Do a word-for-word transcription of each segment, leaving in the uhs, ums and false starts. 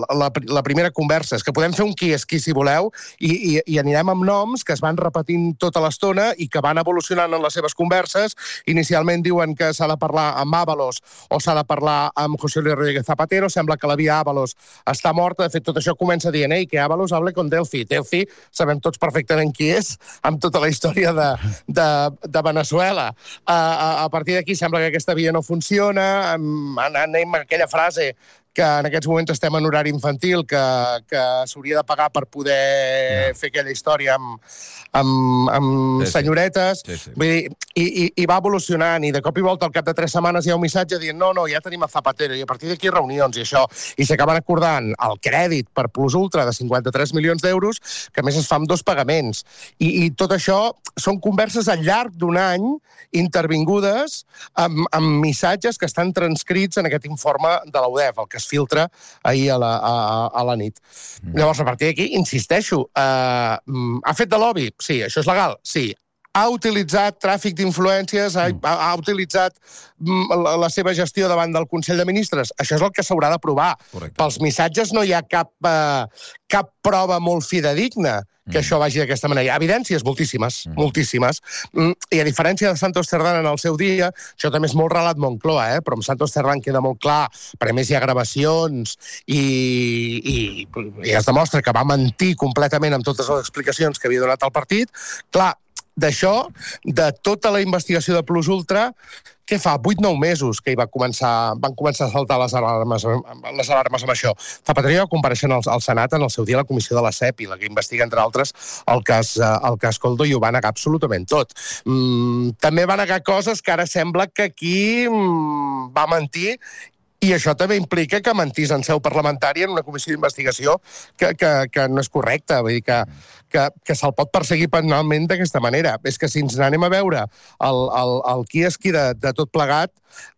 la, la primera conversa. És que podem fer un qui és qui, si voleu, i, i, i anirem amb noms que es van repetint tota l'estona i que van evolucionant en les seves converses. Inicialment diuen que s'ha de parlar amb Ábalos o s'ha de parlar amb José Luis Rodríguez Zapatero. Sembla que la via Ábalos està morta. De fet, tot això comença dient Ei, que Ábalos hable con Delphi. Delphi, sabem tots perfectament qui és, amb tota la història de, de, de Venezuela. A, a, a partir d'aquí sembla que aquesta via no funciona. Anem a aquella frase que en aquests moments estem en horari infantil, que, que s'hauria de pagar per poder yeah. fer aquella història amb, amb, amb sí, senyoretes. Sí. Sí, sí. Vull dir, i, i, i va evolucionant, i de cop i volta al cap de tres setmanes hi ha un missatge dient no, no, ja tenim a Zapatero, i a partir d'aquí reunions i això, i s'acaben acordant el crèdit per Plus Ultra de cinquanta-tres milions d'euros, que a més es fa amb dos pagaments. I, i tot això són converses al llarg d'un any intervingudes amb, amb missatges que estan transcrits en aquest informe de la U D E F, el que es filtra ahir a la, a, a la nit. Mm. Llavors, a partir d'aquí, insisteixo, eh, ha fet de lobby? Sí. Això és legal? Sí. Ha utilitzat tràfic d'influències, ha, mm. ha, ha utilitzat la, la seva gestió davant del Consell de Ministres. Això és el que s'haurà de provar. Correcte. Pels missatges no hi ha cap, eh, cap prova molt fidedigna que mm. això vagi d'aquesta manera. Hi ha evidències moltíssimes, mm. moltíssimes. Mm, I a diferència de Santos Cerdán en el seu dia, això també és molt relat Moncloa, eh? Però amb Santos Cerdán queda molt clar, perquè a més hi ha gravacions i, i, i es demostra que va mentir completament amb totes les explicacions que havia donat al partit. Clar, d'això, de tota la investigació de Plus Ultra, què fa? vuit nou mesos que hi va començar, van començar a saltar les alarmes, les alarmes amb això. Zapatero va compareixer al, al Senat en el seu dia a la comissió de la C E P I, la que investiga, entre altres, el cas, el cas Coldo, i ho va negar absolutament tot. Mm, també va negar coses que ara sembla que aquí mm, va mentir, i això també implica que mentís en seu parlamentària en una comissió d'investigació que, que, que no és correcta. Vull dir que, que, que se'l pot perseguir penalment d'aquesta manera. És que si ens n'anem a veure el, el, el qui és qui de, de tot plegat,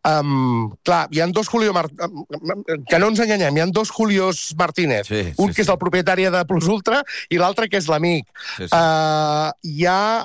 um, clar, hi ha dos Julio Mar... que no ens enganyem, hi ha dos Julios Martínez. Sí, sí, un que és el propietari de Plus Ultra i l'altre que és l'amic. Sí, sí. Uh, hi ha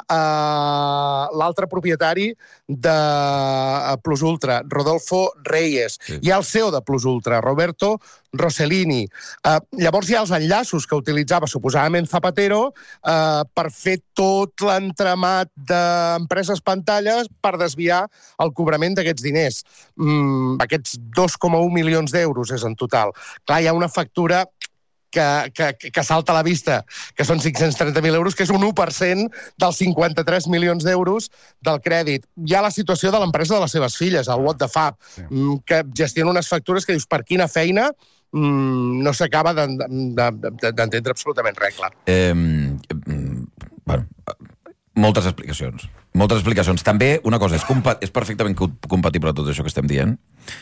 uh, l'altre propietari de Plus Ultra, Rodolfo Reyes. Sí. Hi ha el C E O de Plus Ultra, Roberto Rossellini. Uh, llavors hi ha els enllaços que utilitzava suposadament Zapatero uh, per fer tot l'entramat d'empreses pantalles per desviar el cobrament d'aquests diners. Mm, aquests dos coma un milions d'euros és en total. Clar, hi ha una factura que, que, que salta a la vista, que són cinc-cents trenta mil euros, que és un u per cent dels cinquanta-tres milions d'euros del crèdit. Hi ha la situació de l'empresa de les seves filles, el What the Fab, sí. que gestiona unes factures que dius per quina feina mm, no s'acaba d'entendre absolutament res, clar. Eh, bueno, moltes explicacions. Moltes explicacions. També, una cosa, és, és perfectament compatible tot això que estem dient.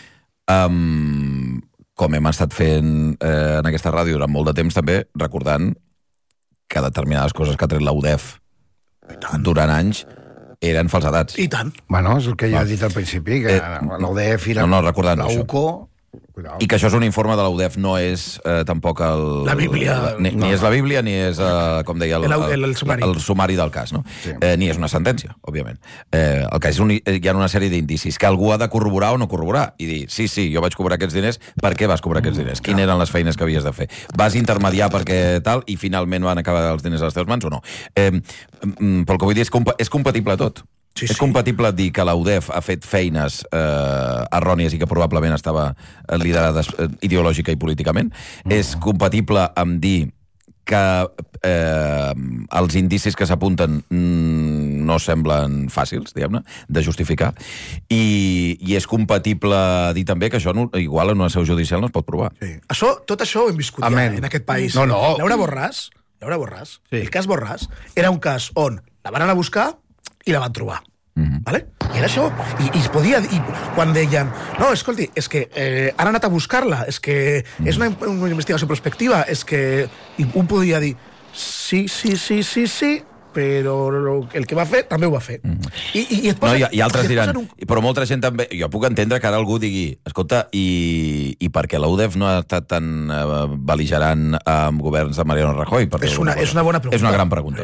Um, com hem estat fent eh, en aquesta ràdio durant molt de temps també, recordant que determinades coses que ha tret la U D E F durant anys eren falsedats. I tant. Bueno, és el que ja he dit al principi, que eh, la U D E F i la, no, no, recordant la U C O... Cuidado. I que això és un informe de la U D E F, no és eh, tampoc el... La Bíblia. La, ni, no. ni és la Bíblia, ni és, eh, com deia, el, el, el, el, sumari. el sumari del cas, no? Sí. Eh, ni és una sentència, òbviament. Eh, el cas és un, hi ha una sèrie d'indicis que algú ha de corroborar o no corroborar i dir, sí, sí, jo vaig cobrar aquests diners, per què vas cobrar aquests diners? Quines eren les feines que havies de fer? Vas intermediar perquè tal i finalment van acabar els diners a les teves mans o no? Eh, pel que vull dir, és, compa és compatible tot. Sí, és sí. compatible dir que la U D E F ha fet feines eh, errònies i que probablement estava liderades eh, ideològica i políticament. Mm. És compatible amb dir que eh, els indicis que s'apunten mm, no semblen fàcils, diguem-ne, de justificar. I, I és compatible dir també que això no, igual en una seu judicial no es pot provar. Sí. Això, tot això ho hem viscut Amen. ja en aquest país. No, no. Laura Borràs, Laura Borràs, sí. el cas Borràs, era un cas on la van anar a buscar i la van trobar. Mm-hmm. Vale? I era això. I, i es podia... I quan deien, no, escolti, és que eh, han anat a buscar-la, és que mm. és una, una investigació prospectiva, és que... I un podia dir, sí, sí, sí, sí, sí, però el que va fer també ho va fer. Mm. I, i, i, et posa, no, i, i altres diran, un... però molta gent també... Jo puc entendre que ara algú digui, escolta, i, i perquè la U D E F no ha estat tan uh, bel·ligerant amb governs de Mariano Rajoy? És una, és una bona pregunta. És una gran pregunta. Sí.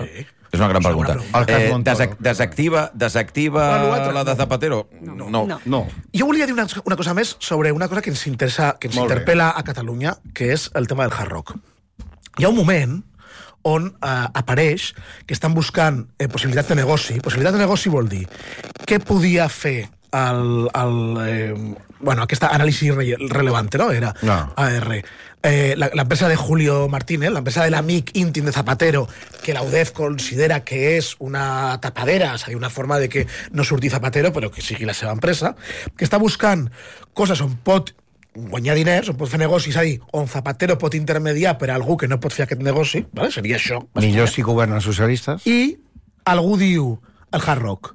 És una gran pregunta. Eh, desac desactiva desactiva no, no, la de Zapatero? No. No. no. no. Jo volia dir una, una cosa més sobre una cosa que ens interessa, que ens Molt interpel·la a Catalunya, que és el tema del hard rock. Hi ha un moment on eh, apareix que estan buscant eh, possibilitats de negoci. Possibilitat de negoci vol dir què podia fer el, el, eh, bueno, aquesta anàlisi rele relevante, no? Era no. A R. Eh, l'empresa de Julio Martínez, l'empresa de l'amic íntim de Zapatero, que la U D E F considera que és una tapadera, és a dir, una forma de que no surti Zapatero, però que sigui la seva empresa, que està buscant coses on pot guanyar diners, on pot fer negocis, és a dir, on Zapatero pot intermediar per a algú que no pot fer aquest negoci, ¿vale? Seria això. Millor si governen socialistes. I algú diu el hard rock.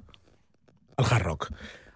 El hard rock.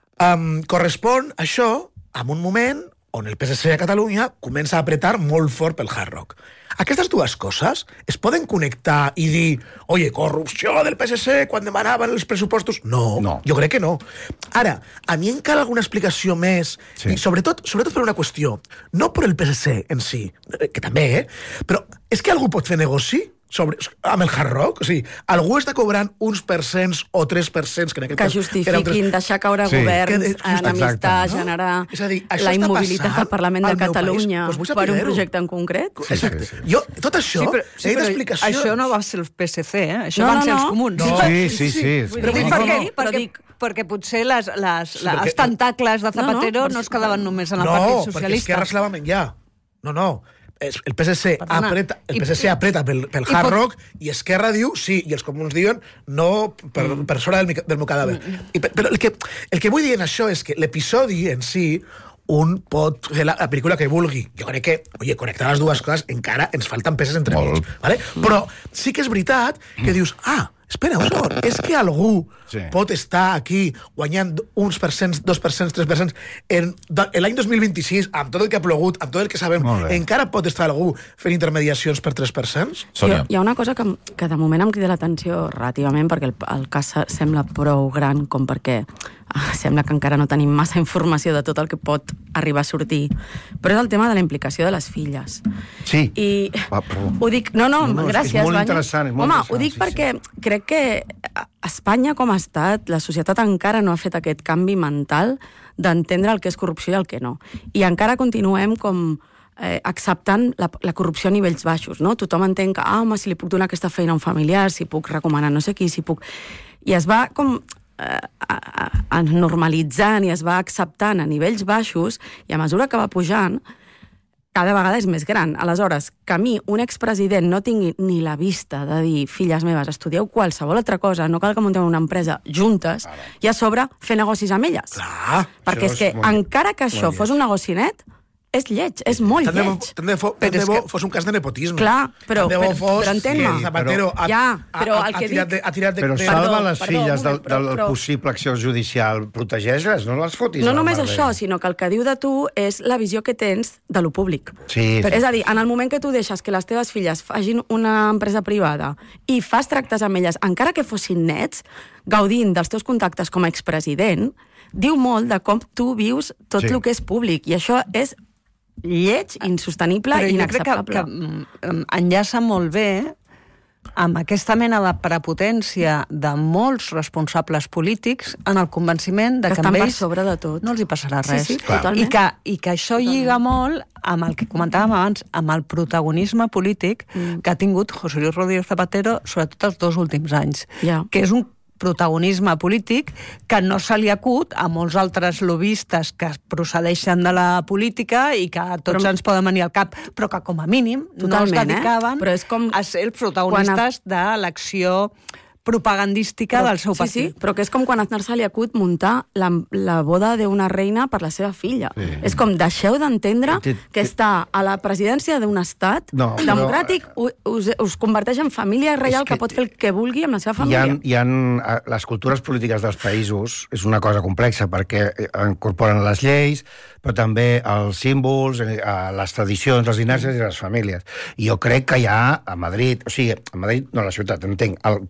Um, correspon això en un moment on el P S C a Catalunya comença a apretar molt fort pel hard rock. Aquestes dues coses es poden connectar i dir, oye, corrupció del P S C quan demanaven els pressupostos? No, no. Jo crec que no. Ara, a mi em cal alguna explicació més, sí. I sobretot, sobretot per una qüestió, no per el P S C en si, que també, eh? Però és que algú pot fer negoci sobre, amb el hard rock? O sigui, algú està cobrant uns percents o tres percents que en aquest que cas... justifiquin que tres... deixar caure sí. governs, que, enemistar, no? generar És a dir, la immobilitat del Parlament de Catalunya pues per un projecte en concret. Sí, exacte. Sí, sí. Jo, tot això, sí, però, sí, però explicacions... això no va ser el P S C, eh? Això no, van no, ser no. els comuns. No. Sí, sí, sí. sí. Però dic no, perquè, no, però perquè, dic... perquè potser les, les, Sí, les, perquè- els tentacles de Zapatero no, no, no es quedaven només en el no, Partit perquè Socialista. Esquerra se la va menjar. No, no. El P S C Perdona. apreta, el I- P S C apreta pel, pel i hard pot- rock i Esquerra diu sí, i els comuns diuen no per, per sobre del, mica- del meu cadàver. I, per- però el que, el que vull dir en això és que l'episodi en si un pot fer la, la pel·lícula que vulgui. Jo crec que, oye, connectar les dues coses encara ens falten peces entre Molt. mig. Vale? Però sí que és veritat que dius, ah, espera un segon, és que algú Sí. pot estar aquí guanyant uns percents, dos percents, tres percents en, en l'any dos mil vint-i-sis, amb tot el que ha plogut, amb tot el que sabem, Molt bé. encara pot estar algú fent intermediacions per tres percents? Sònia. Hi ha una cosa que, que de moment em crida l'atenció relativament, perquè el, el cas sembla prou gran com perquè ah, sembla que encara no tenim massa informació de tot el que pot arribar a sortir, però és el tema de la implicació de les filles. Sí. I Va, però- ho dic... No, no, No, no, és gràcies, molt Banya. interessant, és molt Home, interessant, ho dic sí, perquè crec que a Espanya com a estat, la societat encara no ha fet aquest canvi mental d'entendre el que és corrupció i el que no. I encara continuem com eh, acceptant la, la corrupció a nivells baixos, no? Tothom entén que, ah, home, si li puc donar aquesta feina a un familiar, si puc recomanar no sé qui, si puc... I es va com eh, a, a, a normalitzant i es va acceptant a nivells baixos, i a mesura que va pujant, cada vegada és més gran. Aleshores, que a mi un expresident no tingui ni la vista de dir, filles meves, estudieu qualsevol altra cosa, no cal que muntem una empresa juntes, i a sobre fer negocis amb elles. Clar, Perquè això és que és molt- encara que això molt fos un negoci net, és lleig, és molt Tant de bo, lleig. tant de bo, tant Però de és bo que- fos un cas de nepotisme. Clar, però- Tant de bo però- fos però entén-me. que Zapatero ha, Ja, però ha, el ha, que tirat dic- de, ha tirat de... Però de... salva Perdó, les perdó, filles un del, moment, però- del però- possible acció judicial. Protegeix-les, no les fotis. No a la només merda. això, sinó que el que diu de tu és la visió que tens de lo públic. Sí, Però, sí. és a dir, en el moment que tu deixes que les teves filles facin una empresa privada i fas tractes amb elles, encara que fossin nets, gaudint dels teus contactes com a expresident, diu molt de com tu vius tot Sí. el que és públic. I això és lleig, insostenible Però i jo crec que, inacceptable. que mm, enllaça molt bé amb aquesta mena de prepotència de molts responsables polítics en el convenciment de Que que, estan amb per ells sobre de tot. no els hi passarà Sí, res. sí, Clar. totalment. I, que, I que això lliga molt amb el que comentàvem abans, amb el protagonisme polític mm. que ha tingut José Luis Rodríguez Zapatero sobretot els dos últims anys. Ja. Que és un protagonisme polític que no se li acut a molts altres lobistes que procedeixen de la política i que tots Però- ens poden venir al cap, però que com a mínim no es Totalment, eh? dedicaven Però és com a ser els protagonistes de l'acció propagandística del seu sí, partit. sí, però que és com quan a Aznar se li acut muntar la, la boda d'una reina per la seva filla. Sí. És com, deixeu d'entendre Té- que està a la presidència d'un estat No, però- democràtic, u- us, us converteix en família reial que- que pot fer el que vulgui amb la seva Hi ha, família. hi ha, les cultures polítiques dels països és una cosa complexa perquè incorporen les lleis, però també els símbols, eh, les tradicions, les dinàsties i les famílies. I jo crec que hi ha a Madrid, o sigui, a Madrid, no a la ciutat, entenc, el poder de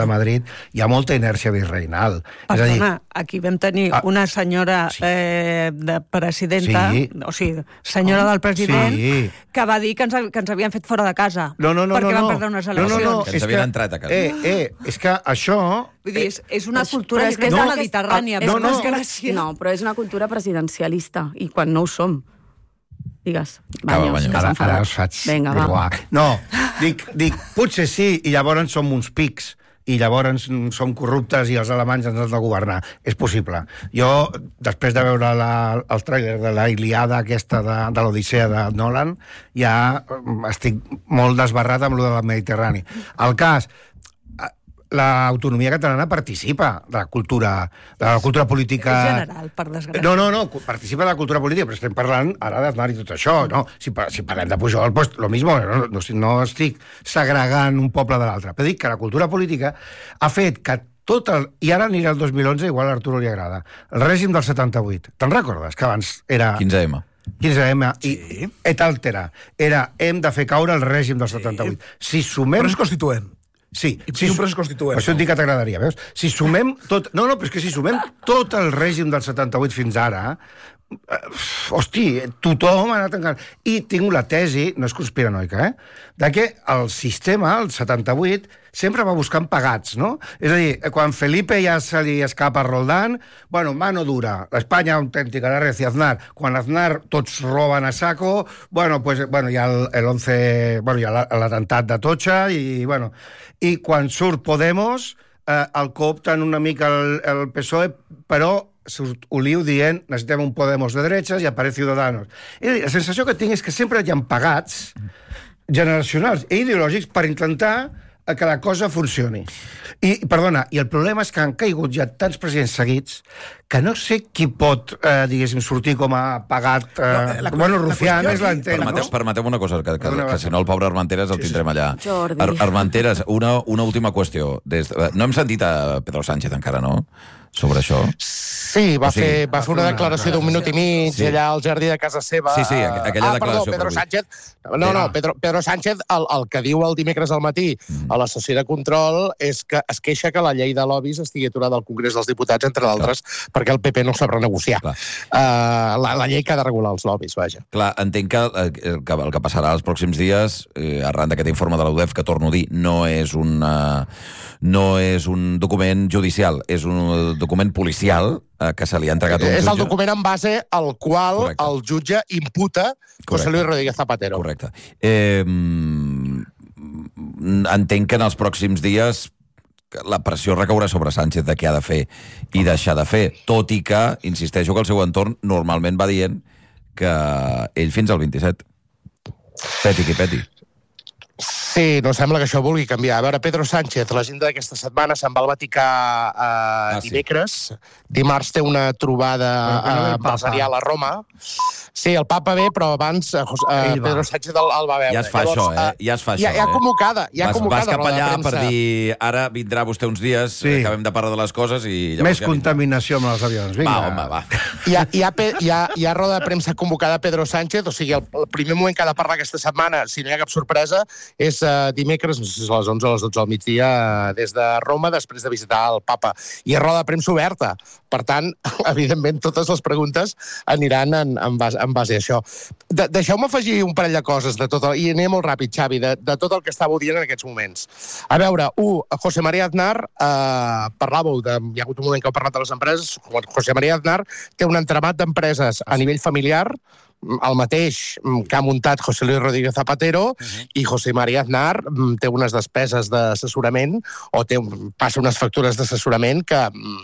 de Madrid, hi ha molta inèrcia virreinal. Perdona, és a dir, aquí vam tenir ah, una senyora sí. eh, de presidenta, sí. o sigui, senyora del president, sí. que va dir que ens, que ens havien fet fora de casa. No, no, no, perquè no, van no. perdre unes eleccions. No, no, no, que ens havien que, entrat a casa. Eh, eh, és que això... Vull dir, és, és una cultura però és que no, és mediterrània. No, no, no. no, però és una cultura presidencialista, i quan no ho som. Digues. Acaba, Banyos, ara, ara us faig... Vinga, va. No, dic, dic, potser sí, i llavors som uns pics, i llavors som corruptes i els alemanys ens han de governar. És possible. Jo, després de veure la, el tràiler de la Iliada aquesta de, de l'Odissea de Nolan, ja estic molt desbarrat amb lo del Mediterrani. El cas... l'autonomia catalana participa de la cultura, de la cultura política... En general, per desgràcia. No, no, no, participa de la cultura política, però estem parlant ara d'Aznar i tot això, no? Si, si parlem de Pujol, pues, lo mismo, no, no, no estic segregant un poble de l'altre, però dic que la cultura política ha fet que tot el... I ara anirà el dos mil onze, igual a Arturo li agrada. El règim del setanta-vuit. Te'n recordes? Que abans era... quinze ema. quinze ema. Sí. I et altera. Era, hem de fer caure el règim del setanta-vuit. Si sumem... Però és constituent. Sí, I si un procés constituent. Per això et dic que t'agradaria, veus? Si sumem tot... No, no, però és que si sumem tot el règim del setanta-vuit fins ara, eh, hosti, tothom ha anat encara... I tinc la tesi, no és conspiranoica, eh?, de que el sistema, el setanta-vuit, sempre va buscant pagats, no? És a dir, quan Felipe ja se li escapa a Roldán, bueno, mano dura, l'Espanya autèntica, la Reci Aznar, quan Aznar tots roben a saco, bueno, pues, bueno, hi ha el, el once, bueno, hi ha l'atemptat d'Atocha, i, bueno, i quan surt Podemos, eh, el coopten una mica el, el P S O E, però surt Oliu dient necessitem un Podemos de dretes i apareix Ciudadanos. I la sensació que tinc és que sempre hi ha pagats generacionals i ideològics per intentar que la cosa funcioni. I, perdona, i el problema és que han caigut ja tants presidents seguits que no sé qui pot, eh, diguéssim, sortir com a pagat... Eh, no, la, bueno, Rufián és l'entén, no? Permeteu, permeteu una cosa, que, que, que si no el pobre Armenteres el tindrem allà. Jordi. Ar Armenteres, una, una última qüestió. Des, no hem sentit a Pedro Sánchez encara, no?, sobre això. Sí, va, o sigui, fer, va fer una declaració d'un minut i mig sí. allà al jardí de casa seva. Sí, sí, aquella ah, declaració. Perdó, Pedro Sánchez... No, no, Pedro, Pedro Sánchez, el, el que diu el dimecres al matí mm. a la sessió de control és que es queixa que la llei de lobbies estigui aturada al Congrés dels Diputats, entre d'altres, perquè el P P no sap renegociar. Uh, la, la llei que ha de regular els lobbies, vaja. Clar, entenc que el, que el que passarà els pròxims dies, eh, arran d'aquest informe de la U D E F, que torno a dir, no és, una, no és un document judicial, és un document policial eh, que se li ha entregat un és jutge. És el document en base al qual Correcte. el jutge imputa José Luis Rodríguez Zapatero. Correcte. Eh, entenc que en els pròxims dies la pressió recaurà sobre Sánchez de què ha de fer i deixar de fer, tot i que, insisteixo, que el seu entorn normalment va dient que ell fins al vint-i-set. Peti qui peti. Sí, no sembla que això vulgui canviar. A veure, Pedro Sánchez, l'agenda d'aquesta setmana se'n va al Vaticà eh, ah, dimecres. Sí. Dimarts té una trobada eh, empresarial a Roma. Sí, el papa ve, però abans eh, eh, Pedro Sánchez el, el va veure. Ja es fa Llavors, això, eh? Ja es fa ja, això, ja eh? convocada, ja vas, convocada. Vas cap allà per dir, ara vindrà vostè uns dies, sí. acabem de parlar de les coses i... Més ja contaminació amb els avions. Vinga. Va, home, va. Hi ha, hi, ha, hi, ha, hi ha roda de premsa convocada Pedro Sánchez, o sigui, el, el primer moment que ha de parlar aquesta setmana, si no hi ha cap sorpresa, és uh, dimecres, no sé si és a les onze o a les dotze del migdia, uh, des de Roma, després de visitar el papa. I és roda de premsa oberta. Per tant, evidentment, totes les preguntes aniran en, en, base, en base a això. De, Deixeu-me afegir un parell de coses, de tot el, i anem molt ràpid, Xavi, de, de tot el que estàveu dient en aquests moments. A veure, un, José María Aznar, eh, parlàveu, de, hi ha hagut un moment que heu parlat de les empreses, José María Aznar té un entramat d'empreses a nivell familiar, el mateix que ha muntat José Luis Rodríguez Zapatero, uh-huh. i José María Aznar té unes despeses d'assessorament o té, passa unes factures d'assessorament que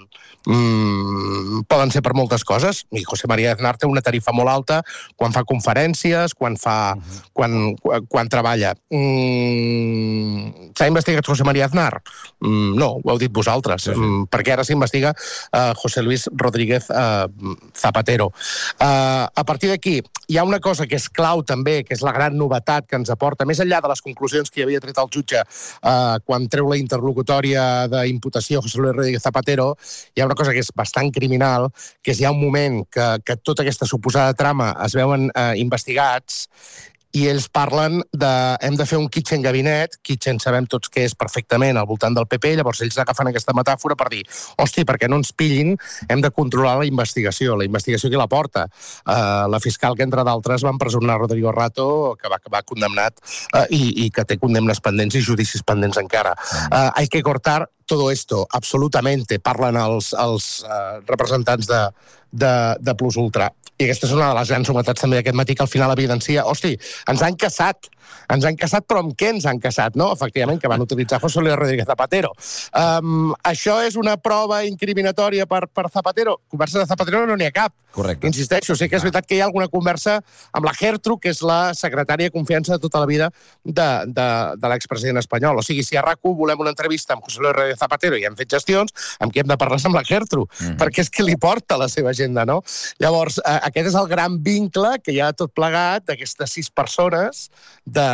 mm, poden ser per moltes coses. I José María Aznar té una tarifa molt alta quan fa conferències, quan, fa, uh-huh. quan, quan, quan treballa. Mm, S'ha investigat José María Aznar? Mm, no, ho heu dit vosaltres, sí, sí. Mm, perquè ara s'investiga uh, José Luis Rodríguez uh, Zapatero. Uh, a partir d'aquí, hi ha una cosa que és clau també, que és la gran novetat que ens aporta, més enllà de les conclusions que hi havia tret el jutge eh, quan treu la interlocutòria d'imputació José Luis Rodríguez Zapatero, hi ha una cosa que és bastant criminal, que és hi ha un moment que, que tota aquesta suposada trama es veuen eh, investigats i ells parlen de... hem de fer un kitchen gabinet, kitchen sabem tots que és perfectament al voltant del P P, llavors ells agafen aquesta metàfora per dir, hosti, perquè no ens pillin, hem de controlar la investigació. La investigació qui la porta? Uh, la fiscal que, entre d'altres, va empresonar Rodrigo Rato, que va acabar condemnat uh, i, i que té condemnes pendents i judicis pendents encara. Uh, hay que cortar todo esto, absolutamente, parlen els, els uh, representants de, de, de Plus Ultra. I aquesta és una de les grans novetats també d'aquest matí, que al final evidencia, hosti, ens han caçat, ens han caçat, però amb què ens han caçat, no? Efectivament, que van utilitzar José Luis Rodríguez Zapatero. Um, això és una prova incriminatòria per, per Zapatero. Conversa de Zapatero no n'hi ha cap. Correcte. Insisteixo, sé que és veritat que hi ha alguna conversa amb la Gertrude, que és la secretària de confiança de tota la vida de, de, de l'expresident espanyol. O sigui, si a RAC u volem una entrevista amb José Luis Rodríguez Zapatero i hem fet gestions, amb qui hem de parlar amb la Gertrude, mm-hmm. perquè és que li porta la seva agenda, no? Llavors, eh, aquest és el gran vincle que hi ha tot plegat d'aquestes sis persones de,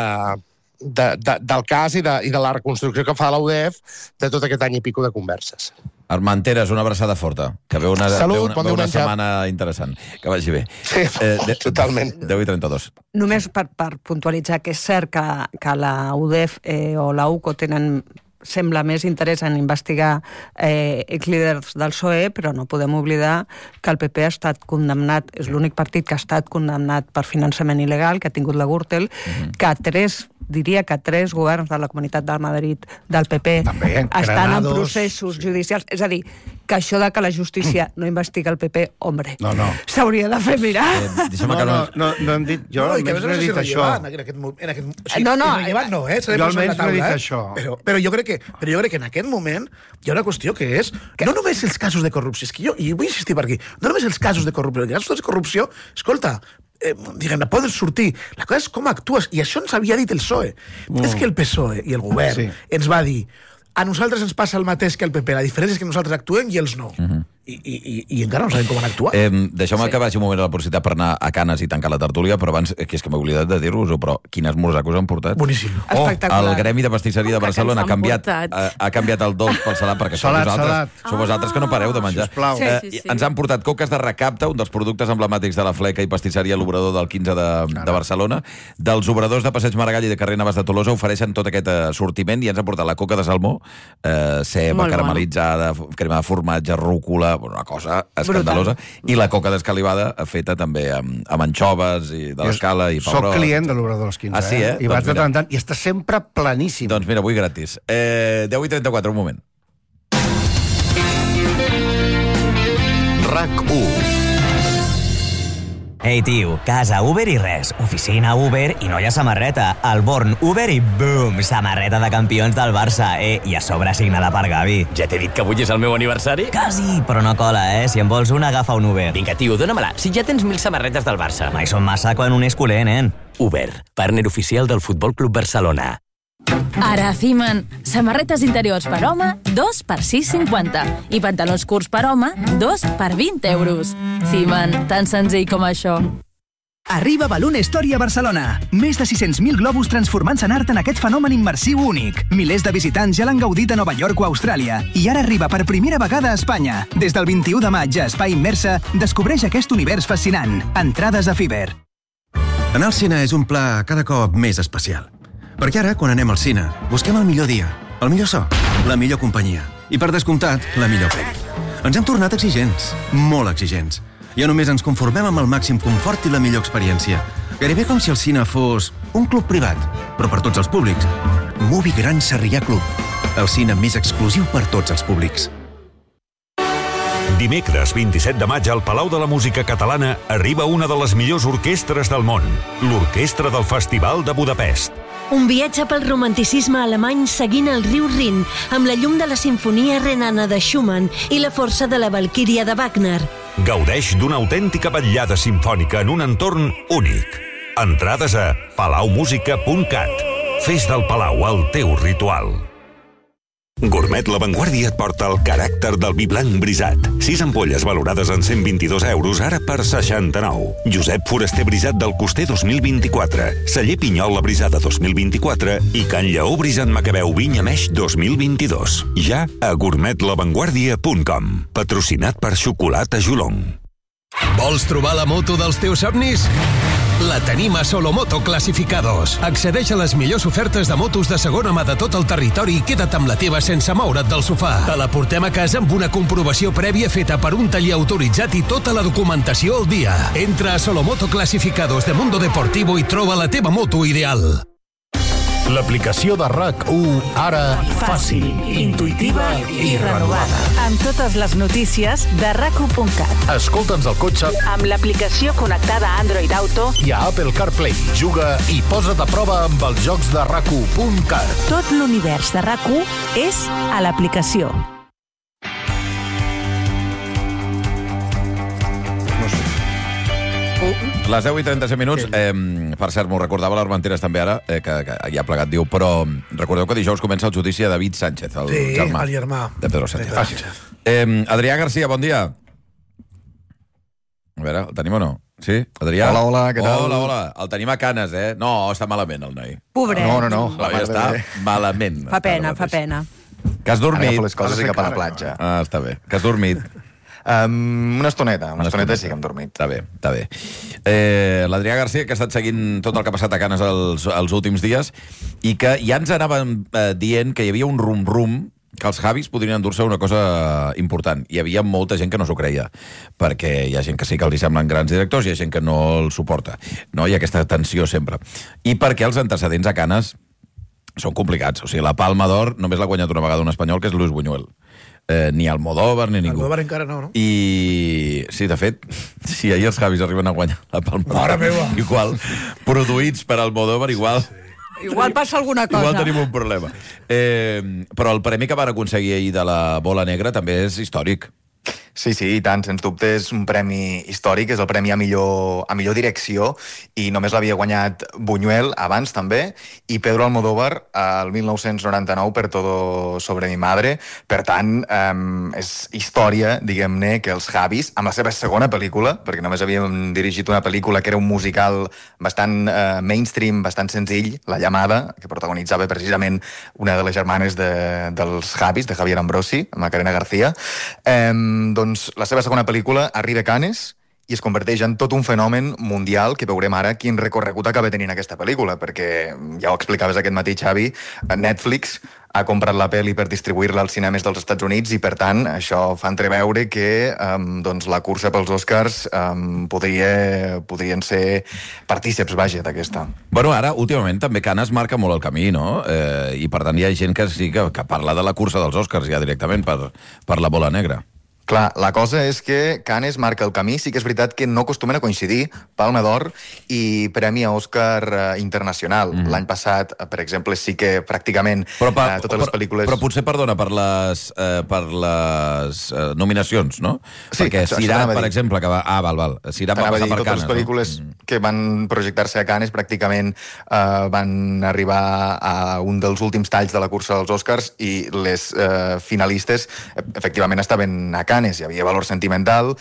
de, de, del cas i de, i de la reconstrucció que fa la U D E F de tot aquest any i pico de converses. Armand Teres, una abraçada forta, que veu una, Salut, veu una, bon veu una diumenge. setmana interessant. Que vagi bé. Sí, de, totalment. deu i trenta-dos. Només per, per puntualitzar que és cert que, que la U D E F eh, o la U C O tenen, sembla, més interès en investigar eh, exlíders del P S O E, però no podem oblidar que el P P ha estat condemnat, és l'únic partit que ha estat condemnat per finançament il·legal, que ha tingut la Gürtel, uh-huh. que tres, diria que tres governs de la Comunitat de Madrid del P P També, estan Granados, en processos sí. judicials. És a dir, que això de que la justícia no investiga el P P, hombre, no, no. s'hauria de fer mirar. Eh, deixa'm No, que no, no, no hem dit, jo No, i que almenys a no he més dit és això. irrellevant en aquest, mo- en aquest, o sigui, No, no, irrellevant no, eh? S'ha de jo posar en la almenys no he dit taula, eh? això. Però, però, jo crec que, però jo crec que en aquest moment hi ha una qüestió que és no només els casos de corrupció, és que jo, i vull insistir per aquí, no només els casos de corrupció, els casos de corrupció, escolta, eh, diguem-ne, poden sortir. La cosa és com actues, i això ens havia dit el P S O E. Mm. És que el P S O E i el govern Sí. ens va dir a nosaltres ens passa el mateix que al P P, la diferència és que nosaltres actuem i ells no. Mhm. I, i, i, i encara no sabem com han actuat. Eh, Deixeu-me sí. que vagi un moment a la publicitat per anar a Canes i tancar la tertúlia, però abans, que és que m'he oblidat de dir-vos-ho, però quin esmorzar que us han portat? Boníssim. Oh, Espectacular. el Gremi de Pastisseria de Oh, que Barcelona ha ens han canviat, portat. ha, ha canviat el dolç pel salat, perquè sou Salat, vosaltres, salat. sou vosaltres que no pareu de menjar. Sisplau. Sí, Eh, sí, sí. Ens han portat coques de recapte, un dels productes emblemàtics de la Fleca i Pastisseria l'Obrador del quinze de, de Barcelona. Dels obradors de Passeig Maragall i de carrer Navàs de Tolosa ofereixen tot aquest eh, sortiment i ens han portat la coca de salmó, eh, ceba, Molt caramelitzada, crema de formatge, rúcula, una cosa escandalosa, i la coca d'escalivada feta també amb, amb anxoves i de l'escala i Soc pebrot. client de l'Obrador dels quinze, Ah, sí, eh? I Doncs vaig de mira. tant en tant, i està sempre planíssim. Doncs mira, avui gratis. Eh, deu i trenta-quatre, un moment. RAC u. Ei, tio, casa Uber i res. Oficina Uber i no hi ha samarreta. El Born Uber i boom, samarreta de campions del Barça, eh? I a sobre signada per Gavi. Ja t'he dit que avui és el meu aniversari? Quasi, però no cola, eh? Si en vols una, agafa un Uber. Vinga, tio, dóna-me-la. Si ja tens mil samarretes del Barça. Mai són massa quan un és culer, nen. Uber, partner oficial del Futbol Club Barcelona. Ara a Ciman, samarretes interiors per home, dos per sis cinquanta. I pantalons curts per home, dos per vint euros. Ciman, tan senzill com això. Arriba Balloon Story a Barcelona. Més de sis-cents mil globus transformant-se en art en aquest fenomen immersiu únic. Milers de visitants ja l'han gaudit a Nova York o Austràlia. I ara arriba per primera vegada a Espanya. Des del vint-i-u de maig a Espai Immersa, descobreix aquest univers fascinant. Entrades a Fiverr. Anar al cine és un pla cada cop més especial. Perquè ara, quan anem al cine, busquem el millor dia, el millor so, la millor companyia i, per descomptat, la millor pel·li. Ens hem tornat exigents, molt exigents. Ja només ens conformem amb el màxim confort i la millor experiència. Gairebé com si el cine fos un club privat, però per tots els públics. Movie Gran Sarrià Club, el cine més exclusiu per tots els públics. Dimecres vint-i-set de maig al Palau de la Música Catalana arriba una de les millors orquestres del món, l'Orquestra del Festival de Budapest. Un viatge pel romanticisme alemany seguint el riu Rin, amb la llum de la Simfonia Renana de Schumann i la força de la Valquíria de Wagner. Gaudeix d'una autèntica vetllada simfònica en un entorn únic. Entrades a palau música punt cat. Fes del Palau el teu ritual. Gourmet La Vanguardia et porta el caràcter del vi blanc brisat. Sis ampolles valorades en cent vint-i-dos euros, ara per seixanta-nou. Josep Foraster Brisat del Coster dos mil vint-i-quatre. Celler Pinyola Brisada dos mil vint-i-quatre i Can Lleó Brisat Macabeu Vinya Meix dos mil vint-i-dos. Ja a gourmet la vanguardia punt com. Patrocinat per Xocolata Jolong. Vols trobar la moto dels teus somnis? la tenim a Solomoto Clasificados. Accedeix a les millors ofertes de motos de segona mà de tot el territori i queda't amb la teva sense moure't del sofà. Te la portem a casa amb una comprovació prèvia feta per un taller autoritzat i tota la documentació al dia. Entra a Solomoto Clasificados de Mundo Deportivo i troba la teva moto ideal. L'aplicació de RAC u, ara fàcil, intuïtiva i renovada. Amb totes les notícies de rac u punt cat. Escolta'ns al cotxe Amb l'aplicació connectada a Android Auto i a Apple CarPlay. Juga i posa't a prova amb els jocs de rac u punt cat. Tot l'univers de RAC u és a l'aplicació. Les deu i trenta-set minuts, eh, per cert, m'ho recordava l'Armenteres també ara, eh, que, que ja ha plegat, diu, però recordeu que dijous comença el judici a David Sánchez, el Sí, germà el germà. de Pedro Sánchez. Sí, Sánchez. Eh, Adrià Garcia, bon dia. A veure, el tenim o no? Sí, Adrià? Hola, hola, què tal? Hola, hola. El tenim a Canes, eh? No, està malament, el noi. Pobret. No, no, no. El noi està malament. Fa pena, fa pena. Que has dormit? Agafo les coses i cap a la platja. Ah, està bé. Que has dormit? Um, una estoneta, una, una estoneta sí que hem dormit. Està bé, està bé. Eh, L'Adrià Garcia, que ha estat seguint tot el que ha passat a Canes els, els últims dies, i que ja ens anàvem eh, dient que hi havia un rum-rum que els Javis podrien endur-se una cosa important. Hi havia molta gent que no s'ho creia, perquè hi ha gent que sí que li semblen grans directors i hi ha gent que no el suporta. No? Hi ha aquesta tensió sempre. I perquè els antecedents a Canes són complicats. O sigui, la Palma d'Or només l'ha guanyat una vegada un espanyol, que és Luis Buñuel. Eh, ni Almodóvar ni ningú. Almodóvar encara no, no? I sí, de fet, si ahir els Javis arriben a guanyar la Palma d'Or, Mare meva! igual, produïts per Almodóvar, igual... Igual passa alguna cosa. Igual tenim un problema. Eh, però el premi que van aconseguir ahir de la Bola Negra també és històric. Sí, sí, i tant, sens dubte és un premi històric, és el premi a millor, a millor direcció, i només l'havia guanyat Buñuel abans també, i Pedro Almodóvar el mil nou-cents noranta-nou per Todo sobre mi madre. Per tant, um, és història, diguem-ne, que els Javis, amb la seva segona pel·lícula, perquè només havíem dirigit una pel·lícula que era un musical bastant uh, mainstream, bastant senzill, La llamada, que protagonitzava precisament una de les germanes de, dels Javis, de Javier Ambrosi, Macarena García, um, doncs la seva segona pel·lícula arriba a Canes i es converteix en tot un fenomen mundial, que veurem ara quin recorregut acaba tenint aquesta pel·lícula, perquè ja ho explicaves aquest matí, Xavi, Netflix ha comprat la pel·li per distribuir-la als cinemes dels Estats Units i, per tant, això fa entreveure que um, doncs, la cursa pels Oscars um, podria, podrien ser partíceps, vaja, d'aquesta. Bueno, ara, últimament, també Canes marca molt el camí, no? Eh, I, per tant, hi ha gent que sí que, que parla de la cursa dels Oscars ja directament per, per la Bola Negra. Clar, la cosa és que Canes marca el camí, sí que és veritat que no acostumen a coincidir Palma d'Or i Premi a Òscar eh, internacional. Mm. L'any passat, per exemple, sí que pràcticament però per, eh, totes les pel·lícules... Però potser, perdona, per les, eh, per les eh, nominacions, no? Sí, perquè això, Sirà, això per exemple, que va... Ah, val, val. Sirà va passar per Canes, totes les pel·lícules no? que van projectar-se a Canes pràcticament eh, van arribar a un dels últims talls de la cursa dels Oscars i les eh, finalistes efectivament estaven a Canes. Hi havia Valor Sentimental,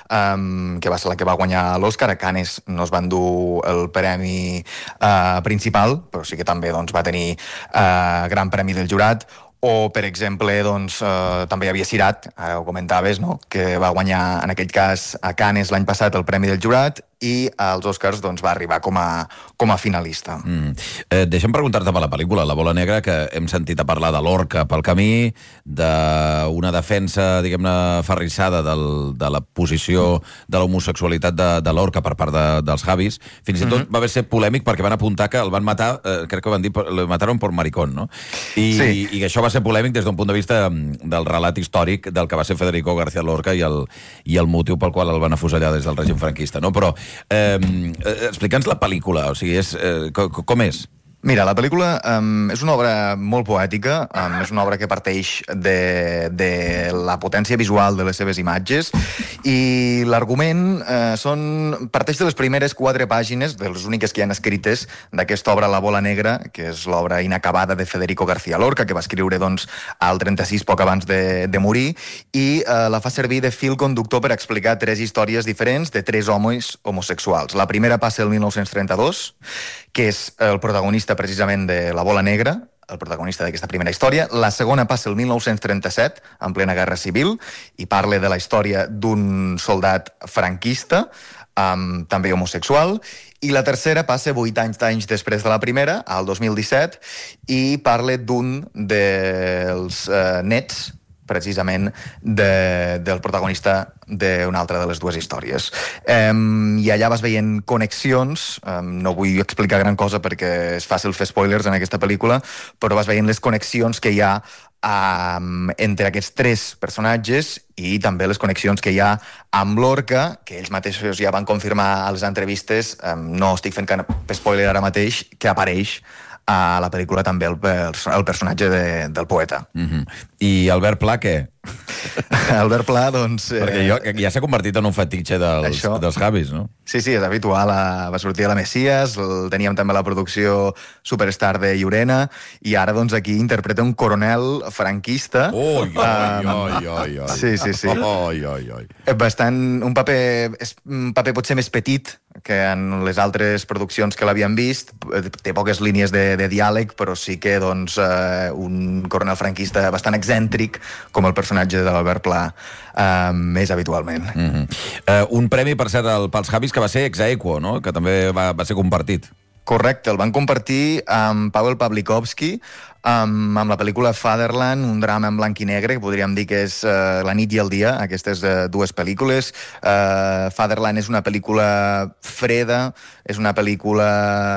um, que va ser la que va guanyar l'Oscar. A Canes no es van dur el premi uh, principal, però sí que també doncs, va tenir uh, Gran Premi del Jurat. O, per exemple, doncs, uh, també hi havia Sirat, ara ho comentaves, no? Que va guanyar, en aquell cas, a Canes l'any passat el Premi del Jurat i als Oscars doncs, va arribar com a, com a finalista. Mm. Eh, deixa'm preguntar-te per la pel·lícula, La Bola Negra, que hem sentit a parlar de l'Orca pel camí, d'una defensa, diguem-ne, ferrissada del, de la posició de l'homosexualitat de, de l'Orca per part de, dels Javis. Fins i tot mm-hmm. va haver ser polèmic perquè van apuntar que el van matar, eh, crec que van dir, lo mataron por maricón, no? I, sí. i, i això va ser polèmic des d'un punt de vista del relat històric del que va ser Federico García Lorca i el, i el motiu pel qual el van afusellar des del règim franquista, no? Però Eh, explica'ns la pel·lícula, o sigui, és, eh, com, com és? Mira, la pel·lícula um, és una obra molt poètica, um, és una obra que parteix de, de la potència visual de les seves imatges i l'argument uh, són, parteix de les primeres quatre pàgines, de les úniques que hi han escrites d'aquesta obra La Bola Negra, que és l'obra inacabada de Federico García Lorca, que va escriure doncs, al trenta-sis, poc abans de, de morir, i uh, la fa servir de fil conductor per explicar tres històries diferents de tres homes homosexuals. La primera passa el mil nou-cents trenta-dos, que és el protagonista precisament de La Bola Negra, el protagonista d'aquesta primera història. La segona passa el mil nou-cents trenta-set, en plena Guerra Civil, i parla de la història d'un soldat franquista, um, també homosexual. I la tercera passa vuit anys d'anys després de la primera, al dos mil disset, i parla d'un dels eh, nets, precisament, de, del protagonista d'una altra de les dues històries. Um, I allà vas veient connexions, um, no vull explicar gran cosa perquè és fàcil fer spoilers en aquesta pel·lícula, però vas veient les connexions que hi ha um, entre aquests tres personatges i també les connexions que hi ha amb Lorca, que ells mateixos ja van confirmar a les entrevistes, um, no estic fent cap spoiler ara mateix, que apareix a la pel·lícula també el, el personatge de, del poeta. Mm-hmm. I Albert Pla, què? Albert Pla, doncs... Eh... Perquè jo, ja s'ha convertit en un fetitxe dels, Això... dels Javis, no? Sí, sí, és habitual. A... Va sortir a la Messias, el teníem també a la producció Superstar de Llorena, i ara, doncs, aquí interpreta un coronel franquista. Oi, oi, um... oi, oi, oi. Sí, sí, sí. Oi, oi, oi. Bastant... Un paper... És un paper potser més petit que en les altres produccions que l'havien vist. Té poques línies de, de diàleg, però sí que, doncs, eh, un coronel franquista bastant excèntric, com el personatge de l'Albert Pla eh, més habitualment. Mm-hmm. uh, un premi, per cert, el, pels Javis, que va ser ex aequo, no? Que també va, va ser compartit. Correcte, el van compartir amb Paweł Pawlikowski, amb, amb la pel·lícula Fatherland, un drama en blanc i negre, que podríem dir que és uh, La nit i el dia, aquestes uh, dues pel·lícules. Uh, Fatherland és una pel·lícula freda, és una pel·lícula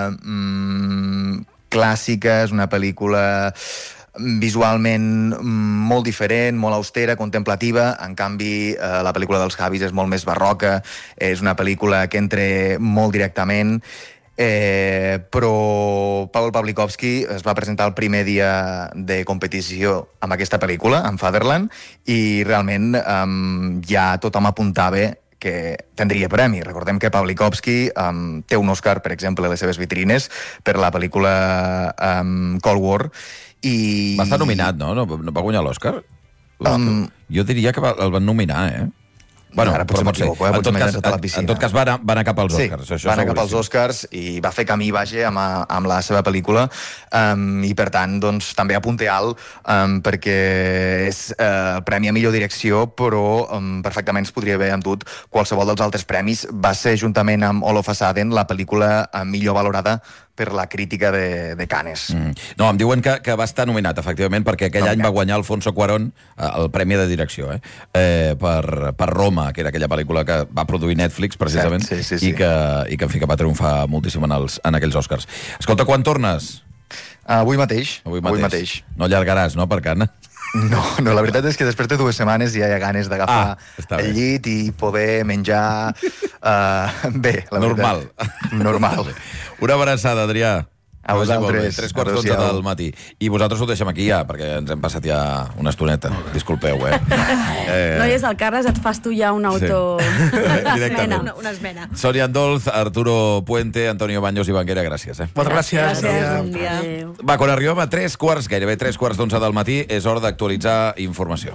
mm, clàssica, és una pel·lícula visualment molt diferent, molt austera, contemplativa. En canvi, eh, la pel·lícula dels Javis és molt més barroca, és una pel·lícula que entra molt directament, eh, però Paweł Pawlikowski es va presentar el primer dia de competició amb aquesta pel·lícula, amb Fatherland, i realment eh, ja tothom apuntava que tindria premi. Recordem que Pawlikowski um, té un Oscar, per exemple, a les seves vitrines per la pel·lícula um, Cold War. I... Va estar nominat, no? No, no va guanyar l'Oscar? Um, jo diria que va, el van nominar, eh? Bueno, ara potser m'equivoco, eh? En tot, cas, en, en tot cas va anar, va anar cap als Oscars. Sí, això va anar cap als Oscars i va fer camí, vaja, amb, amb la seva pel·lícula, um, i per tant, doncs, també apunta alt, um, perquè és uh, el premi a millor direcció, però um, perfectament es podria haver endut qualsevol dels altres premis. Va ser, juntament amb All of a Sudden, la pel·lícula uh, millor valorada per la crítica de, de Cannes. Mm. No, em diuen que, que va estar nominat, efectivament, perquè aquell nominat. any va guanyar Alfonso Cuarón eh, el Premi de Direcció, eh? Eh, per, per Roma, que era aquella pel·lícula que va produir Netflix, precisament, sí, sí, sí. i que, i que, en fi, que va triomfar moltíssim en, els, en aquells Oscars. Escolta, quan tornes? Uh, avui mateix. Avui mateix. Avui mateix. No allargaràs, no, per Cannes? No, no, la veritat és que després de dues setmanes ja hi ha ganes d'agafar ah, el llit i poder menjar uh, bé, la normal. veritat. Normal. Una abraçada, Adrià. A vosaltres. Tres quarts d'onze del matí. I vosaltres ho deixem aquí ja, perquè ens hem passat ja una estoneta. Disculpeu, eh? eh... No hi és el Carles, et fas tu ja un auto... Sí. Esmena, una, una esmena. Sonia Andolz, Arturo Puente, Antonio Baños i Banguera, gràcies. Eh? Moltes gràcies. Gràcies, bon dia. Va, quan arribem a tres quarts, gairebé tres quarts d'onze del matí, és hora d'actualitzar informació.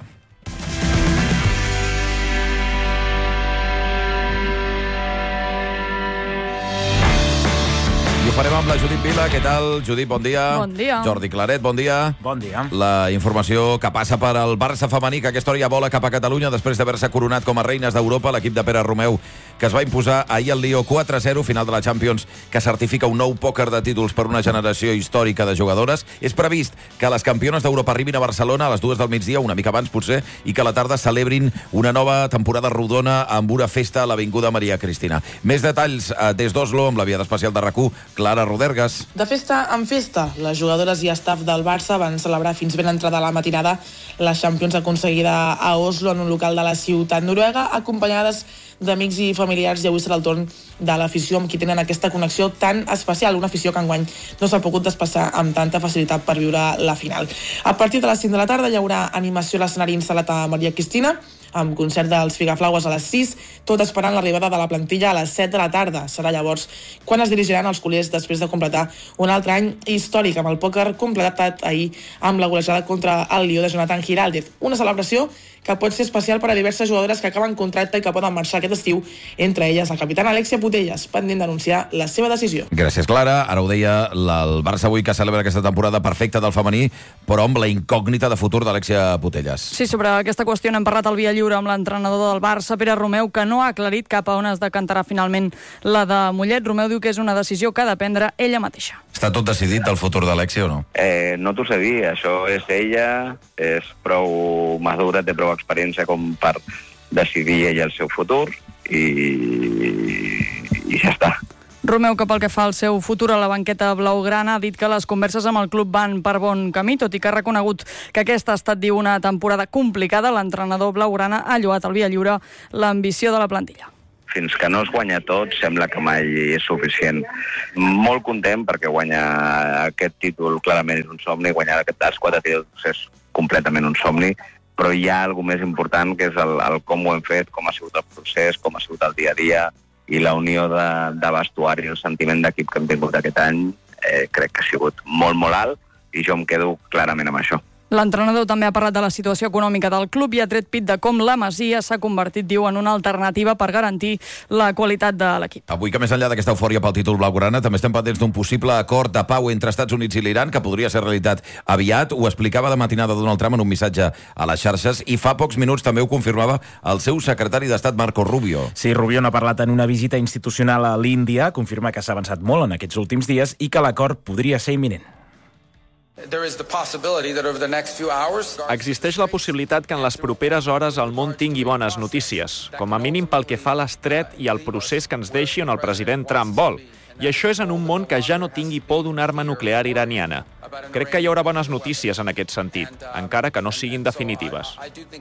I ho farem amb la Judit Vila. Què tal, Judit? Bon dia. Bon dia. Jordi Claret, bon dia. Bon dia. La informació que passa per al Barça femení, que aquesta hora ja vola cap a Catalunya després d'haver-se coronat com a reines d'Europa, l'equip de Pere Romeu, que es va imposar ahir al Lió quatre a zero, final de la Champions, que certifica un nou pòquer de títols per una generació històrica de jugadores. És previst que les campiones d'Europa arribin a Barcelona a les dues del migdia, una mica abans potser, i que a la tarda celebrin una nova temporada rodona amb una festa a l'Avinguda Maria Cristina. Més detalls eh, des d'Oslo amb la via d'especial de RAC u, Clara Rodergas. De festa en festa, les jugadores i staff del Barça van celebrar fins ben entrada la matinada la Champions aconseguida a Oslo en un local de la ciutat noruega, acompanyades d'amics i familiars, i avui serà el torn de l'afició amb qui tenen aquesta connexió tan especial, una afició que enguany no s'ha pogut desplaçar amb tanta facilitat per viure la final. A partir de les cinc de la tarda hi haurà animació a l'escenari instal·lat a Maria Cristina, amb concert dels Figaflaues a les sis, tot esperant l'arribada de la plantilla a les set de la tarda. Serà llavors quan es dirigiran els culers després de completar un altre any històric amb el pòquer completat ahir amb la golejada contra el Lió de Jonathan Giraldez. Una celebració que pot ser especial per a diverses jugadores que acaben contracte i que poden marxar aquest estiu, entre elles la capitana Alexia Putellas, pendent d'anunciar la seva decisió. Gràcies, Clara. Ara ho deia el Barça avui, que celebra aquesta temporada perfecta del femení, però amb la incògnita de futur d'Alexia Putellas. Sí, sobre aquesta qüestió n'hem parlat al Via Lliure amb l'entrenador del Barça, Pere Romeu, que no ha aclarit cap a on es decantarà finalment la de Mollet. Romeu diu que és una decisió que ha de prendre ella mateixa. Està tot decidit del futur d'Alexia o no? Eh, no t'ho sé dir, això és ella, és prou madura, té prou experiència com per decidir ella el seu futur i, i ja està. Romeu, que pel que fa al seu futur a la banqueta blaugrana, ha dit que les converses amb el club van per bon camí, tot i que ha reconegut que aquesta ha estat, diu, una temporada complicada. L'entrenador blaugrana ha lloat al Via Lliure l'ambició de la plantilla. Fins que no es guanya tot, sembla que mai és suficient. Molt content perquè guanyar aquest títol clarament és un somni, guanyar aquests quatre títols és completament un somni, però hi ha alguna més important, que és el, el com ho hem fet, com ha sigut el procés, com ha sigut el dia a dia, i la unió de, de vestuari, el sentiment d'equip que hem tingut aquest any, eh, crec que ha sigut molt, molt alt, i jo em quedo clarament amb això. L'entrenador també ha parlat de la situació econòmica del club i ha tret pit de com la Masia s'ha convertit, diu, en una alternativa per garantir la qualitat de l'equip. Avui, que més enllà d'aquesta eufòria pel títol blaugrana, també estem pendents d'un possible acord de pau entre Estats Units i l'Iran, que podria ser realitat aviat. Ho explicava de matinada Donald Trump en un missatge a les xarxes, i fa pocs minuts també ho confirmava el seu secretari d'Estat, Marco Rubio. Sí, Rubio n'ha parlat en una visita institucional a l'Índia, confirma que s'ha avançat molt en aquests últims dies i que l'acord podria ser imminent. Existeix la possibilitat que en les properes hores el món tingui bones notícies, com a mínim pel que fa a l'estret i al procés que ens deixi on el president Trump vol. I això és en un món que ja no tingui por d'una arma nuclear iraniana. Crec que hi haurà bones notícies en aquest sentit, encara que no siguin definitives.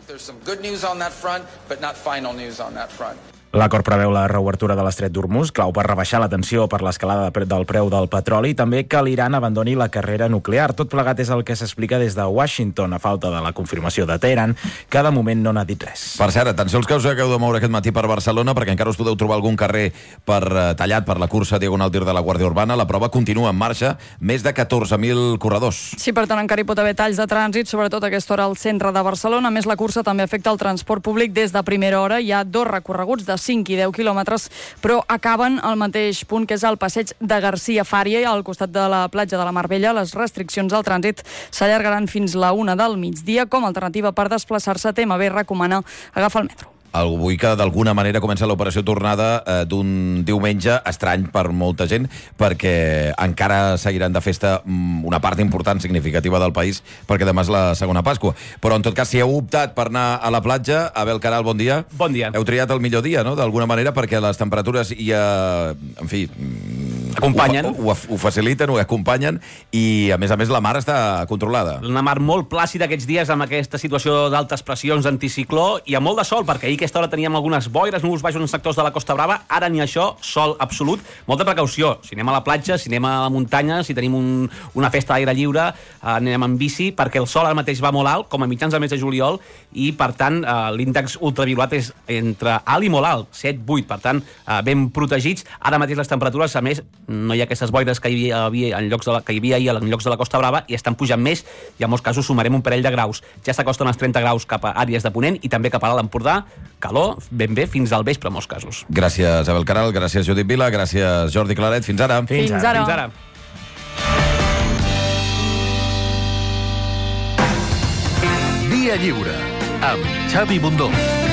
L'acord preveu la reobertura de l'estret d'Hormuz, clau per rebaixar la tensió per l'escalada del preu del petroli, i també que l'Iran abandoni la carrera nuclear. Tot plegat és el que s'explica des de Washington, a falta de la confirmació de Teheran, que de moment no n'ha dit res. Per cert, atenció als que us acabeu de moure aquest matí per Barcelona, perquè encara us podeu trobar algun carrer per, uh, tallat per la cursa Diagonal Tir de la Guàrdia Urbana. La prova continua en marxa, més de catorze mil corredors. Sí, per tant, encara hi pot haver talls de trànsit, sobretot a aquesta hora al centre de Barcelona. A més, la cursa també afecta el transport públic des de primera hora. Hi ha dos recorreguts de cinc i deu quilòmetres, però acaben al mateix punt, que és el passeig de Garcia Fària, al costat de la platja de la Mar Bella. Les restriccions al trànsit s'allargaran fins la una del migdia. Com a alternativa per desplaçar-se, T M B recomana agafar el metro. Avui que d'alguna manera comença l'operació tornada eh, d'un diumenge estrany per molta gent, perquè encara seguiran de festa una part important, significativa del país, perquè demà és la segona Pasqua. Però en tot cas, si heu optat per anar a la platja, Abel Caral, bon dia. Bon dia. Heu triat el millor dia, no?, d'alguna manera, perquè les temperatures ja, en fi, acompanyen. Ho, ho, ho faciliten, ho acompanyen, i a més a més la mar està controlada. Una mar molt plàcida aquests dies, amb aquesta situació d'altes pressions d'anticicló, i amb molt de sol, perquè ahir aquesta hora teníem algunes boires, núvols baixos en sectors de la Costa Brava. Ara ni això, sol absolut. Molta precaució. Si anem a la platja, si anem a la muntanya, si tenim un, una festa d'aire lliure, eh, anem en bici, perquè el sol ara mateix va molt alt, com a mitjans del mes de juliol, i per tant eh, l'índex ultraviolat és entre alt i molt alt, set vuit, per tant eh, ben protegits. Ara mateix les temperatures, a més, no hi ha aquestes boires que hi havia, en llocs de la, que hi havia ahir en llocs de la Costa Brava, i estan pujant més, i en molts casos sumarem un parell de graus. Ja s'acosten els trenta graus cap a àrees de Ponent i també cap a l'Alt Empordà. Calor, ben bé, fins al vespre en molts casos. Gràcies, Abel Caral, gràcies, Judit Vila, gràcies, Jordi Claret. Fins ara. Fins, fins ara. Fins ara. Via Lliure, amb Xavi Bundó.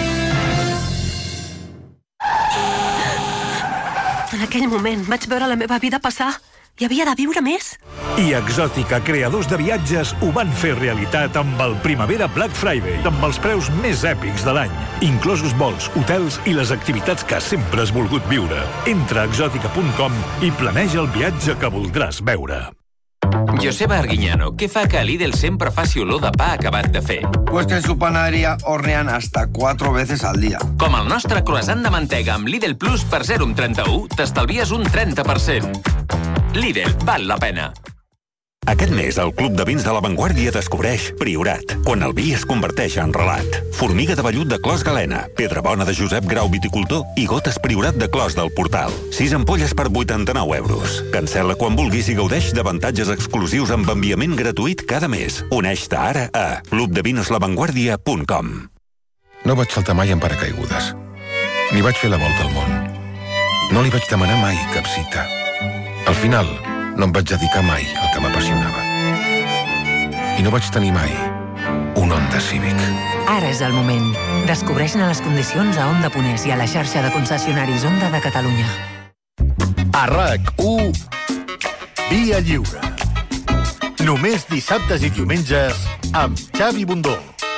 En aquell moment vaig veure la meva vida passar. Hi havia de viure més. I Exòtica, creadors de viatges, ho van fer realitat amb el Primavera Black Friday, amb els preus més èpics de l'any, inclosos vols, hotels i les activitats que sempre has volgut viure. Entra a exòtica punt com i planeja el viatge que voldràs veure. Joseba Arguiñano, què fa que Lidl sempre faci olor de pa acabat de fer? Pues que en su panadería hornean hasta cuatro veces al día. Com el nostre croissant de mantega amb Lidl Plus per zero coma trenta-u, t'estalvies un trenta per cent. Lidl, val la pena. Aquest mes, el Club de Vins de La Vanguardia descobreix Priorat, quan el vi es converteix en relat. Formiga de vellut de Clos Galena, Pedra Bona de Josep Grau Viticultor i Gotes Priorat de Clos del Portal. Sis ampolles per vuitanta-nou euros. Cancel·la quan vulguis i gaudeix d'avantatges exclusius amb enviament gratuït cada mes. Uneix-te ara a club de vins la vanguardia punt com. No vaig saltar mai en paracaigudes. Ni vaig fer la volta al món. No li vaig demanar mai cap cita. Al final, no em vaig dedicar mai al que m'apassionava. I no vaig tenir mai un Honda Civic. Ara és el moment. Descobreix-ne les condicions a Honda Ponès i a la xarxa de concessionaris Honda de Catalunya. A RAC u, Via Lliure. Només dissabtes i diumenges amb Xavi Bundó.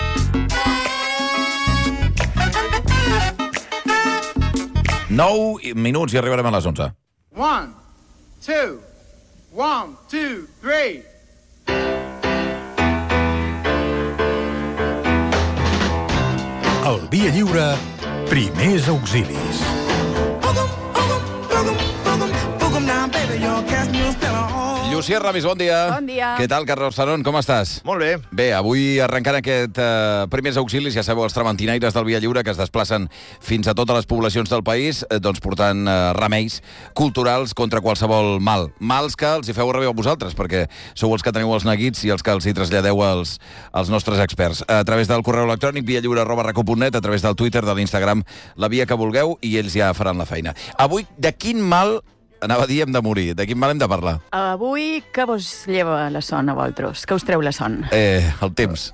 Nou minuts i arribarem a les onze. One, two, one, two, three. Al Via Lliure, primers auxilis. Llucia Ramis, bon dia. Bon dia. Què tal, Carlos Saron, com estàs? Molt bé. Bé, avui arrencant aquest eh, primers auxilis, ja sabeu, els trementinaires del Via Lliure que es desplacen fins a totes les poblacions del país, eh, doncs portant eh, remeis culturals contra qualsevol mal. Mals que els hi feu arribar a vosaltres, perquè sou els que teniu els neguits i els que els hi traslladeu als, als nostres experts. A través del correu electrònic viallliure arroba rac u punt net, a través del Twitter, de l'Instagram, la via que vulgueu, i ells ja faran la feina. Avui, de quin mal... Anava a dir hem de morir. De quin mal hem de parlar? Avui, què vos lleva la son a vosaltres? Què us treu la son? Eh, el temps.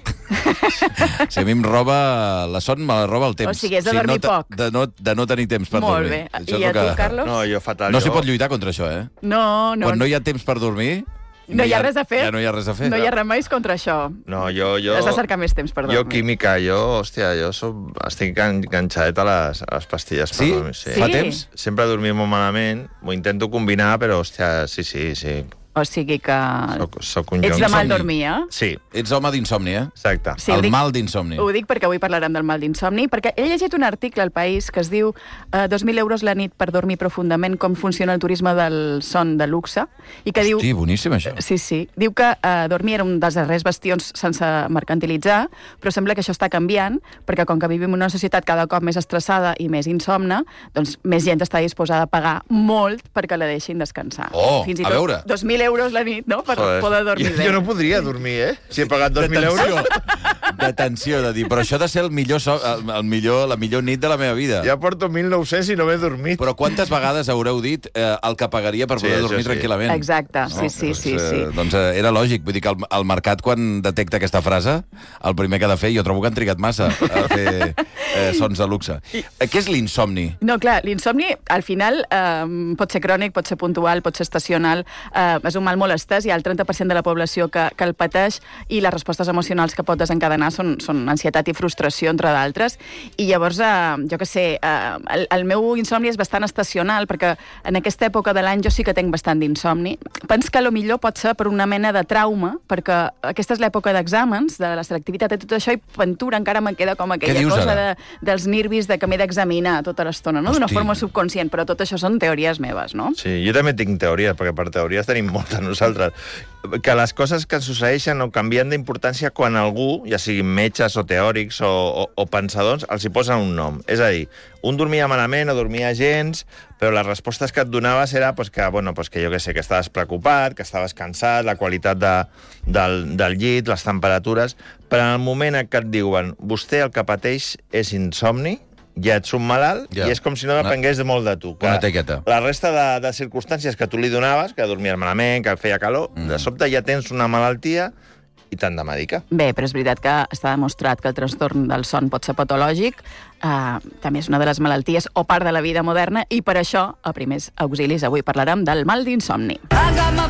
Si a mi em roba la son, me la roba el temps. O sigui, és de dormir no poc. De no, de no tenir temps per Molt dormir. bé. I a tu, Carlos? No, jo fatal. No jo... s'hi pot lluitar contra això, eh? No, no. Quan no hi ha temps per dormir... No hi ha res a fer. Ja no hi ha res a fer. No hi ha remeis contra això. No, jo... jo... Has de cercar més temps per dormir. Jo, química, jo, hòstia, jo soc, estic enganxadet a les, a les pastilles per Sí? dormir. Sí? Fa temps? Sempre he dormit molt malament, m'ho intento combinar, però, hòstia, sí, sí, sí. O sigui que... Soc, soc un Ets jonc. de mal dormir, eh? Sí. Ets home d'insomni, eh? Exacte. Sí, el dic- mal d'insomni. Ho dic perquè avui parlarem del mal d'insomni, perquè he llegit un article al País que es diu eh, dos mil euros la nit per dormir profundament, com funciona el turisme del son de luxe, i que diu... Hosti, boníssim, això. Sí, sí. Diu que eh, dormir era un dels darrers bastions sense mercantilitzar, però sembla que això està canviant, perquè com que vivim en una societat cada cop més estressada i més insomne, doncs més gent està disposada a pagar molt perquè la deixin descansar. Oh, Fins i a tot veure. dos mil euros la nit, no?, per Joder. poder dormir jo, bé. jo no podria dormir, eh? Si he pagat dos mil D'atenció. euros. D'atenció, de dir, però això ha de ser el millor, so, el, el millor, la millor nit de la meva vida. Ja porto mil nou-cents i no m'he dormit. Però quantes vegades haureu dit eh, el que pagaria per Sí, poder això dormir sí. tranquil·lament? Exacte, sí, sí, doncs, sí, sí. Eh, doncs eh, era lògic. Vull dir que el, el mercat, quan detecta aquesta frase, el primer que ha de fer, jo trobo que han trigat massa a fer eh, sons de luxe. Eh, què és l'insomni? No, clar, l'insomni, al final, eh, pot ser crònic, pot ser puntual, pot ser estacional, eh, és un mal molt estès, hi ha el trenta per cent de la població que, que el pateix, i les respostes emocionals que pot desencadenar són, són ansietat i frustració, entre d'altres, i llavors, eh, jo què sé, eh, el, el meu insomni és bastant estacional, perquè en aquesta època de l'any jo sí que tinc bastant d'insomni. Pens que a lo millor pot ser per una mena de trauma, perquè aquesta és l'època d'exàmens, de la selectivitat i tot això, i pintura encara me'n queda com aquella dius, cosa ara? de, dels nervis de que m'he d'examinar tota l'estona, no? D'una Hosti. forma subconscient, però tot això són teories meves, no? Sí, jo també tinc teories, perquè per teories tenim moltes nosaltres. Que les coses que succeeixen o canvien d'importància quan algú, ja siguin metges o teòrics o, o, o pensadors, els hi posen un nom. És a dir, un dormia malament o dormia gens, però les respostes que et donaves era pues, que, bueno, pues, que jo què sé, que estaves preocupat, que estaves cansat, la qualitat de, del, del llit, les temperatures... Però en el moment en què et diuen vostè el que pateix és insomni, ja ets un malalt, Ja. i és com si no depengués de molt de tu. Que Una etiqueta. la resta de, de circumstàncies que tu li donaves, que dormies malament, que feia calor, mm. de sobte ja tens una malaltia i t'han de medicar. Bé, però és veritat que està demostrat que el trastorn del son pot ser patològic, eh, també és una de les malalties o part de la vida moderna, i per això, a Primers Auxilis, avui parlarem del mal d'insomni.